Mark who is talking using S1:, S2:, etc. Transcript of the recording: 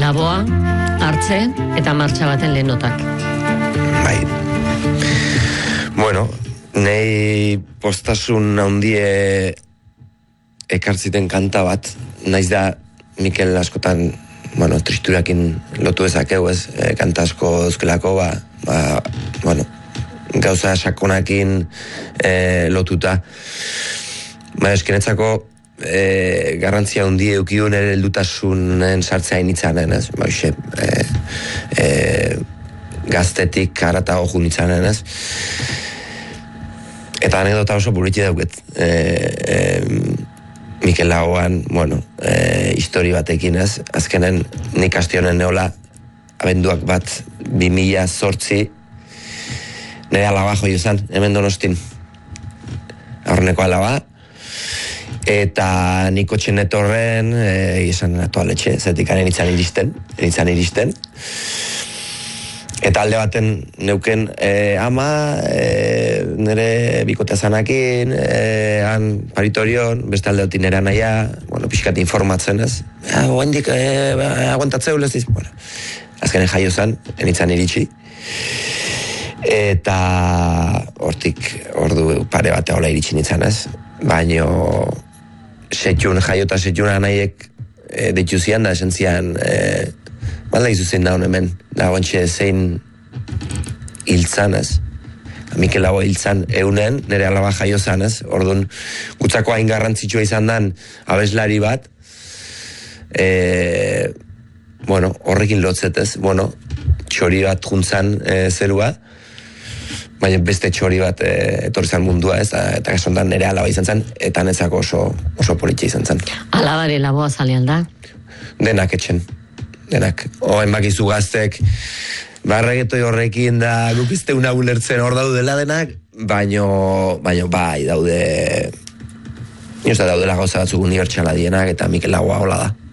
S1: Laboa, Hartze eta Martxa baten lehen notak.
S2: Bai. Bueno, nei postasun handie ekartziten kanta bat, naiz da Mikel askotan, tristurakin lotu ezakeu, ez, kanta asko euskelako, gauza sakonakin lotuta. Eskenetzako garrantzia handie eukiun ere heldutasunen sartzea initzanen, ez, gaztetik karata hojun itzanen, ez. Eta anekdota oso buritxe dauket. Mikel Lagoan, histori batekin, ez. Azkenen nik astionen neola, abenduak bat, 2008, nire alaba joi izan, hemen Donostin. Aurreneko alaba. Eta niko txenetorren, izan toaletxe, zetik anitzan iristen. Eta alde baten neuken ama, nire bikote zanakin, han paritorion, beste alde batin nire anaia, pixkat informatzen ez. Oendik, aguantatzeu leziz. Azkenen jaio zan, enitzan iritsi. Eta ordu pare bate hola iritsi nintzen ez. Baina jaio eta setxun anaiek deitu zian da, esan zian, bala izuzen daun hemen, da guantxe zein hiltzan ez. Mikel Lago hiltzan eunen, nire alaba jaio zan ez. Orduan, gutzako hain garrantzitsua izan dan abeslari bat, horrekin lotzet ez, txori bat juntzan zerua, baina beste txori bat etorri zan mundua ez, eta kasontan nire alaba izan zen, eta netzako oso politxe izan zen.
S1: Alabare Laboa zalean da?
S2: Denak etxen. Denak. Oen bakizu gaztek, barregetoi horrekin da gupizte una ulertzen hor daudela denak, baino bai daude, daudela gauza batzuk unibertsala dienak, eta Mikel Lagoa hola da.